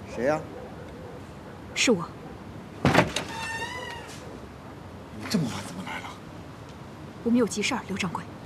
谁呀？ 是我。 你这么晚怎么来了？ 我们有急事儿，刘掌柜。